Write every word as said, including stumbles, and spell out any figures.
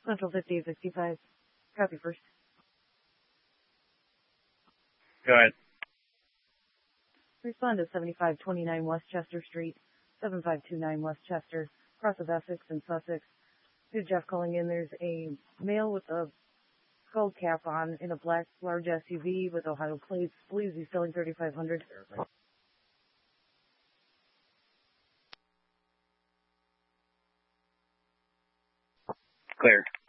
Central fifty sixty-five. Copy first. Go ahead. Respond to seventy-five twenty-nine West Chester Street, seven five two nine West Chester, cross of Essex and Sussex. Here's Jeff calling in. There's a male with a skull cap on in a black large S U V with Ohio plates. Believes he's selling thirty-five hundred. Clear.